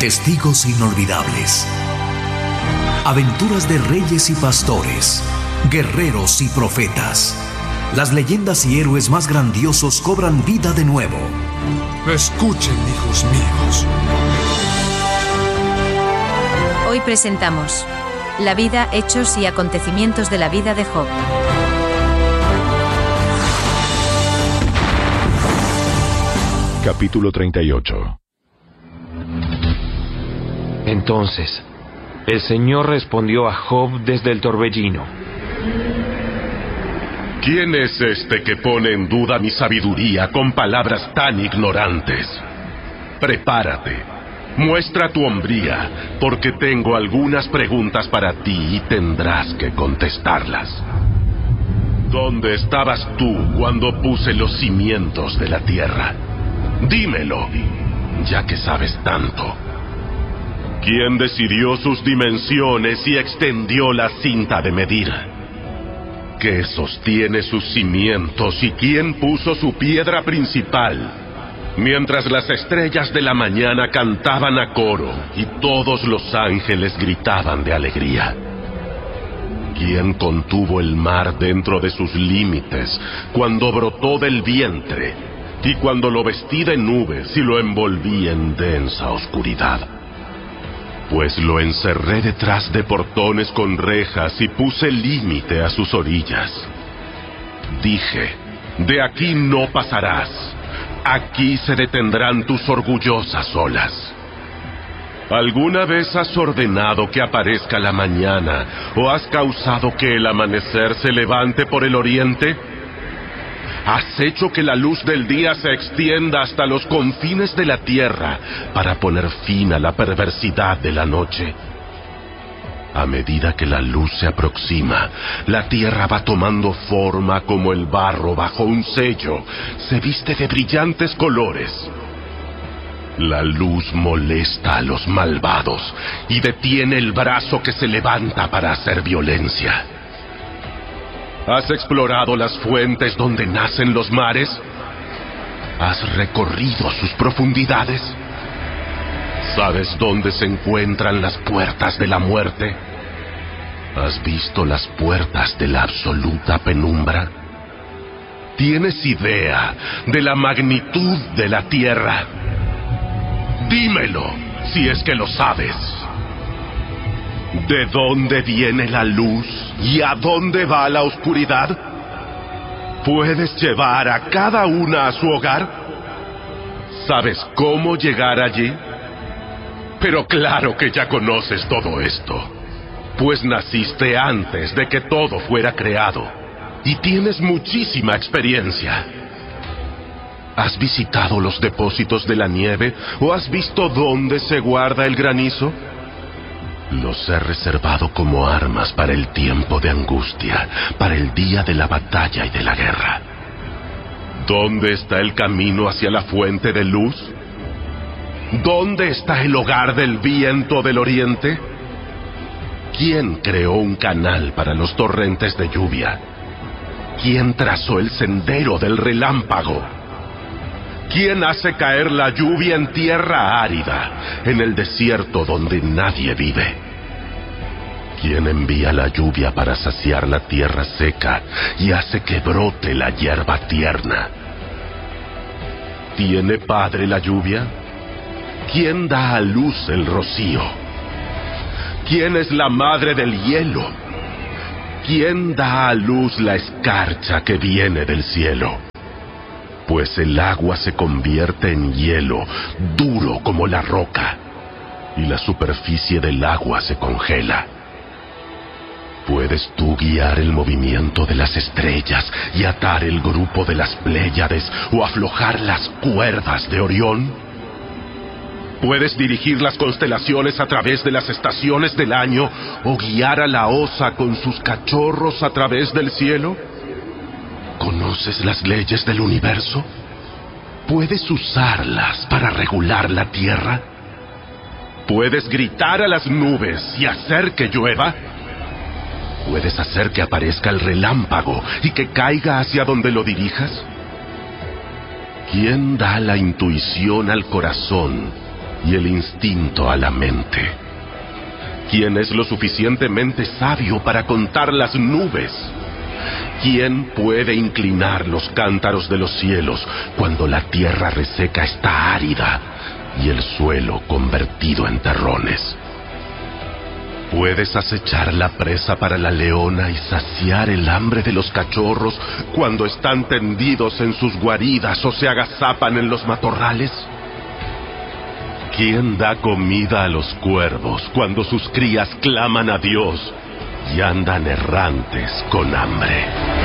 Testigos inolvidables. Aventuras de reyes y pastores, guerreros y profetas. Las leyendas y héroes más grandiosos cobran vida de nuevo. Escuchen, hijos míos. Hoy presentamos la vida, hechos y acontecimientos de la vida de Job. Capítulo 38. Entonces, el Señor respondió a Job desde el torbellino. ¿Quién es este que pone en duda mi sabiduría con palabras tan ignorantes? Prepárate, muestra tu hombría, porque tengo algunas preguntas para ti y tendrás que contestarlas. ¿Dónde estabas tú cuando puse los cimientos de la tierra? Dímelo, ya que sabes tanto. ¿Quién decidió sus dimensiones y extendió la cinta de medir? ¿Qué sostiene sus cimientos y quién puso su piedra principal? Mientras las estrellas de la mañana cantaban a coro y todos los ángeles gritaban de alegría. ¿Quién contuvo el mar dentro de sus límites cuando brotó del vientre y cuando lo vestí de nubes y lo envolví en densa oscuridad? Pues lo encerré detrás de portones con rejas y puse límite a sus orillas. Dije, de aquí no pasarás, aquí se detendrán tus orgullosas olas. ¿Alguna vez has ordenado que aparezca la mañana o has causado que el amanecer se levante por el oriente? ¿Has hecho que la luz del día se extienda hasta los confines de la tierra para poner fin a la perversidad de la noche? A medida que la luz se aproxima, la tierra va tomando forma como el barro bajo un sello, se viste de brillantes colores. La luz molesta a los malvados y detiene el brazo que se levanta para hacer violencia. ¿Has explorado las fuentes donde nacen los mares? ¿Has recorrido sus profundidades? ¿Sabes dónde se encuentran las puertas de la muerte? ¿Has visto las puertas de la absoluta penumbra? ¿Tienes idea de la magnitud de la tierra? Dímelo, si es que lo sabes. ¿De dónde viene la luz y a dónde va la oscuridad? ¿Puedes llevar a cada una a su hogar? ¿Sabes cómo llegar allí? Pero claro que ya conoces todo esto, pues naciste antes de que todo fuera creado y tienes muchísima experiencia. ¿Has visitado los depósitos de la nieve o has visto dónde se guarda el granizo? Los he reservado como armas para el tiempo de angustia, para el día de la batalla y de la guerra. ¿Dónde está el camino hacia la fuente de luz? ¿Dónde está el hogar del viento del oriente? ¿Quién creó un canal para los torrentes de lluvia? ¿Quién trazó el sendero del relámpago? ¿Quién hace caer la lluvia en tierra árida, en el desierto donde nadie vive? ¿Quién envía la lluvia para saciar la tierra seca y hace que brote la hierba tierna? ¿Tiene padre la lluvia? ¿Quién da a luz el rocío? ¿Quién es la madre del hielo? ¿Quién da a luz la escarcha que viene del cielo? Pues el agua se convierte en hielo, duro como la roca, y la superficie del agua se congela. ¿Puedes tú guiar el movimiento de las estrellas y atar el grupo de las Pléyades o aflojar las cuerdas de Orión? ¿Puedes dirigir las constelaciones a través de las estaciones del año o guiar a la osa con sus cachorros a través del cielo? ¿Conoces las leyes del universo? ¿Puedes usarlas para regular la tierra? ¿Puedes gritar a las nubes y hacer que llueva? ¿Puedes hacer que aparezca el relámpago y que caiga hacia donde lo dirijas? ¿Quién da la intuición al corazón y el instinto a la mente? ¿Quién es lo suficientemente sabio para contar las nubes? ¿Quién puede inclinar los cántaros de los cielos cuando la tierra reseca está árida y el suelo convertido en terrones? ¿Puedes acechar la presa para la leona y saciar el hambre de los cachorros cuando están tendidos en sus guaridas o se agazapan en los matorrales? ¿Quién da comida a los cuervos cuando sus crías claman a Dios y andan errantes con hambre?